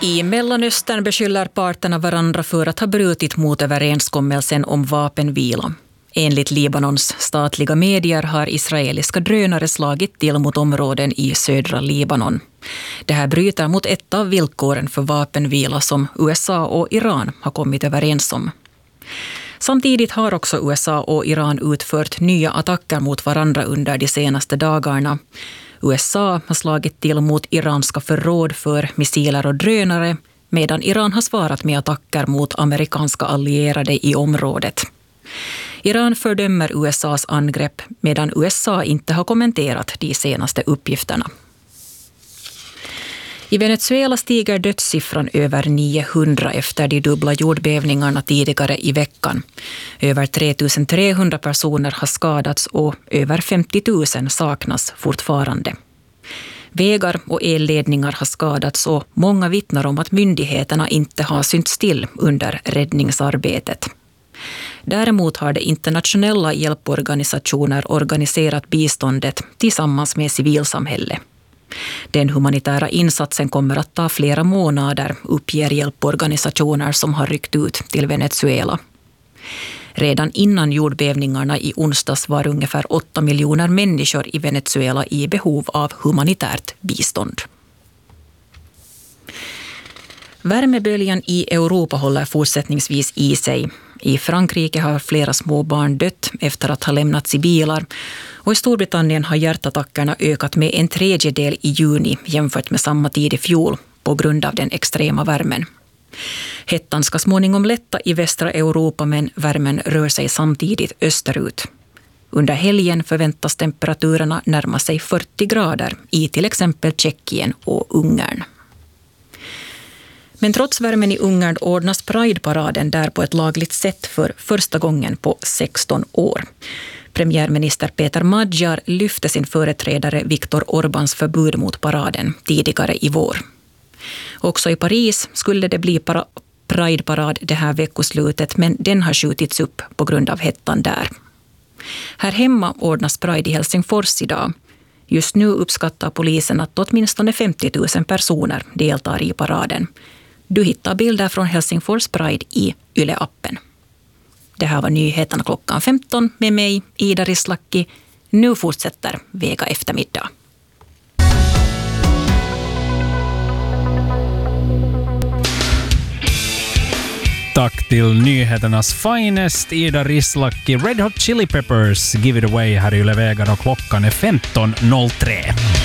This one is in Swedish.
I Mellanöstern beskyller parterna varandra för att ha brutit mot överenskommelsen om vapenvila. Enligt Libanons statliga medier har israeliska drönare slagit till mot områden i södra Libanon. Det här bryter mot ett av villkoren för vapenvila som USA och Iran har kommit överens om. Samtidigt har också USA och Iran utfört nya attacker mot varandra under de senaste dagarna. USA har slagit till mot iranska förråd för missiler och drönare, medan Iran har svarat med attacker mot amerikanska allierade i området. Iran fördömer USAs angrepp, medan USA inte har kommenterat de senaste uppgifterna. I Venezuela stiger dödssiffran över 900 efter de dubbla jordbävningarna tidigare i veckan. Över 3300 personer har skadats och över 50 000 saknas fortfarande. Vägar och elledningar har skadats och många vittnar om att myndigheterna inte har synt still under räddningsarbetet. Däremot har det internationella hjälporganisationer organiserat biståndet tillsammans med civilsamhälle. Den humanitära insatsen kommer att ta flera månader, uppger hjälporganisationer som har ryckt ut till Venezuela. Redan innan jordbävningarna i onsdags var ungefär 8 miljoner människor i Venezuela i behov av humanitärt bistånd. Värmeböljan i Europa håller fortsättningsvis i sig. I Frankrike har flera små barn dött efter att ha lämnats i bilar, och i Storbritannien har hjärtattackerna ökat med 1/3 i juni jämfört med samma tid i fjol på grund av den extrema värmen. Hettan ska småningom lätta i västra Europa, men värmen rör sig samtidigt österut. Under helgen förväntas temperaturerna närma sig 40 grader i till exempel Tjeckien och Ungern. Men trots värmen i Ungern ordnas Pride-paraden där på ett lagligt sätt för första gången på 16 år. Premiärminister Peter Magyar lyfte sin företrädare Viktor Orbáns förbud mot paraden tidigare i vår. Också i Paris skulle det bli Pride-parad det här veckoslutet, men den har skjutits upp på grund av hettan där. Här hemma ordnas Pride i Helsingfors idag. Just nu uppskattar polisen att åtminstone 50 000 personer deltar i paraden. Du hittar bilder från Helsingfors Pride i Yle-appen. Det här var nyheterna klockan 15 med mig, Ida Rislaki. Nu fortsätter Vega eftermiddag. Tack till nyheternas finest, Ida Rislaki. Red Hot Chili Peppers, Give It Away här i Yle Vega, och klockan är 15.03.